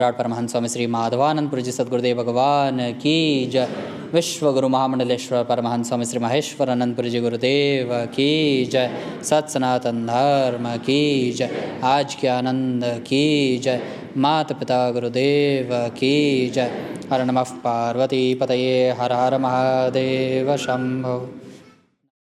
परमहंस स्वामी श्री माधवानंदपुर जी सद्गुरुदेव भगवान की जय। विश्व गुरु महामंडलेश्वर परमहंस स्वामी श्री महेश्वर आनंदपुर जी गुरुदेव की जय। सत सनातन धर्म की जय। आज के आनंद की जय। माता पिता गुरुदेव की जय। हर नमः पार्वती पतये हर हर महादेव शंभो।